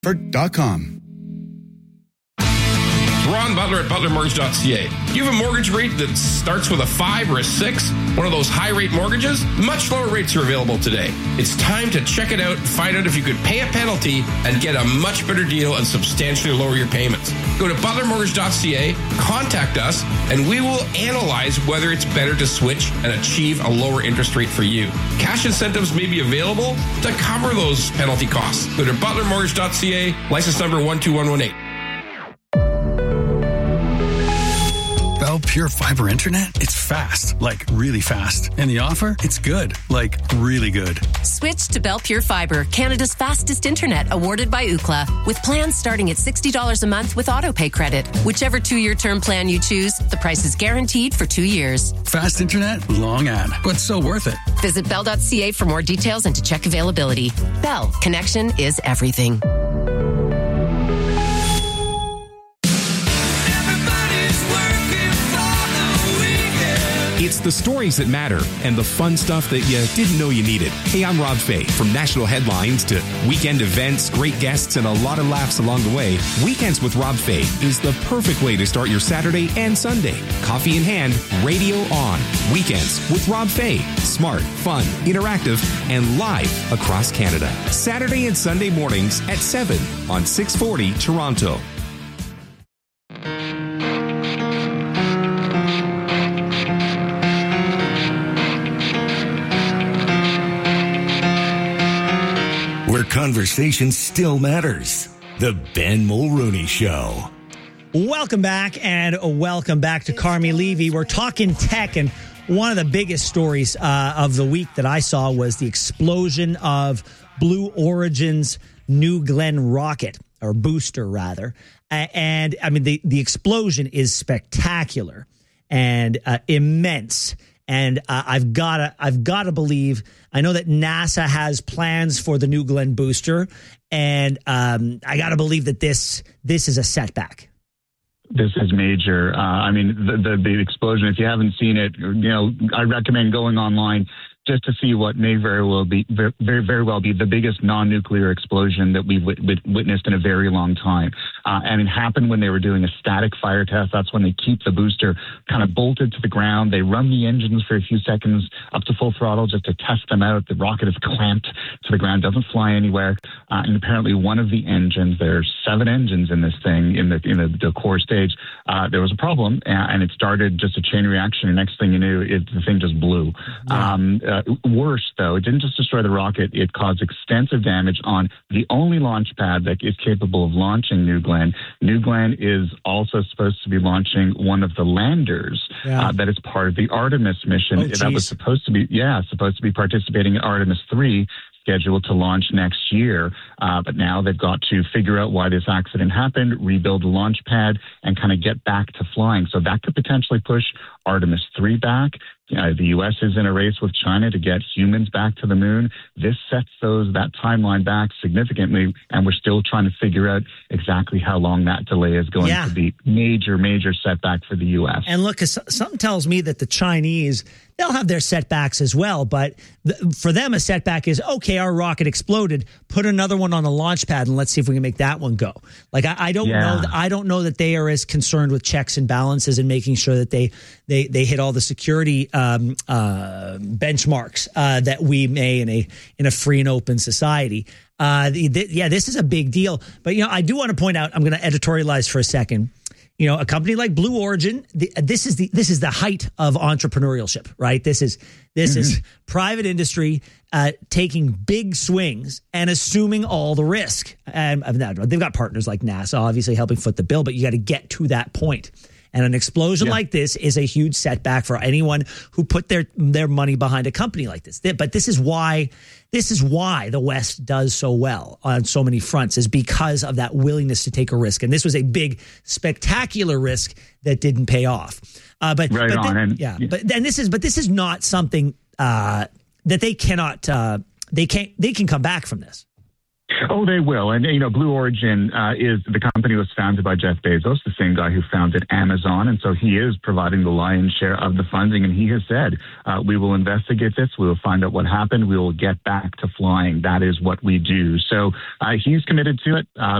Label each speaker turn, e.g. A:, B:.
A: Ron Butler at butlermortgage.ca. Do you have a mortgage rate that starts with a 5 or a 6? One of those high-rate mortgages? Much lower rates are available today. It's time to check it out and find out if you could pay a penalty and get a much better deal and substantially lower your payments. Go to butlermortgage.ca, contact us, and we will analyze whether it's better to switch and achieve a lower interest rate for you. Cash incentives may be available to cover those penalty costs. Go to butlermortgage.ca, license number 12118.
B: Bell Pure Fiber Internet? It's fast, like really fast. And the offer? It's good, like really good.
C: Switch to Bell Pure Fiber, Canada's fastest internet, awarded by Ookla, with plans starting at $60 a month with autopay credit. Whichever 2-year term plan you choose, the price is guaranteed for 2 years.
B: Fast internet, long ad, but so worth it.
C: Visit bell.ca for more details and to check availability. Bell, connection is everything.
D: It's the stories that matter and the fun stuff that you didn't know you needed. Hey, I'm Rob Fay. From national headlines to weekend events, great guests, and a lot of laughs along the way, Weekends with Rob Fay is the perfect way to start your Saturday and Sunday. Coffee in hand, radio on. Weekends with Rob Fay. Smart, fun, interactive, and live across Canada. Saturday and Sunday mornings at 7 on 640 Toronto.
E: Where conversation still matters. The Ben Mulrooney Show.
F: Welcome back, and welcome back to Carmi Levy. We're talking tech, and one of the biggest stories of the week that I saw was the explosion of Blue Origin's New Glenn rocket, or booster rather. And I mean, the explosion is spectacular and immense. And I've got to believe, I know that NASA has plans for the New Glenn booster, and I got to believe that this is a setback.
G: This is major. I mean, the explosion, if you haven't seen it, I recommend going online just to see what may very well be the biggest non-nuclear explosion that we've witnessed in a very long time. And it happened when they were doing a static fire test. That's when they keep the booster kind of bolted to the ground. They run the engines for a few seconds up to full throttle just to test them out. The rocket is clamped to the ground, doesn't fly anywhere. And apparently one of the engines, there's 7 engines in this thing, in the core stage, there was a problem, and it started just a chain reaction. And next thing you knew, the thing just blew. Yeah. Worse, though, it didn't just destroy the rocket. It caused extensive damage on the only launch pad that is capable of launching New Glenn. New Glenn is also supposed to be launching one of the landers that is part of the Artemis mission. That was supposed to be participating in Artemis 3, scheduled to launch next year. But now they've got to figure out why this accident happened, rebuild the launch pad, and kind of get back to flying. So that could potentially push Artemis 3 back. The U.S. is in a race with China to get humans back to the moon. This sets that timeline back significantly, and we're still trying to figure out exactly how long that delay is going to be. Major setback for the U.S.
F: And look, something tells me that the Chinese, they'll have their setbacks as well, but for them, a setback is, okay, our rocket exploded, put another one on the launch pad and let's see if we can make that one go. Like, I don't know that they are as concerned with checks and balances and making sure that they hit all the security benchmarks that we may in a free and open society. This is a big deal. But, I do want to point out, I'm going to editorialize for a second. A company like Blue Origin, this is the height of entrepreneurship, right? This is private industry taking big swings and assuming all the risk. And they've got partners like NASA, obviously helping foot the bill, but you got to get to that point. And an explosion like this is a huge setback for anyone who put their money behind a company like this. But this is why the West does so well on so many fronts, is because of that willingness to take a risk. And this was a big, spectacular risk that didn't pay off. This is not something that they cannot. They can come back from this.
G: Oh, they will. And, Blue Origin is the company was founded by Jeff Bezos, the same guy who founded Amazon. And so he is providing the lion's share of the funding. And he has said, we will investigate this. We will find out what happened. We will get back to flying. That is what we do. So he's committed to it.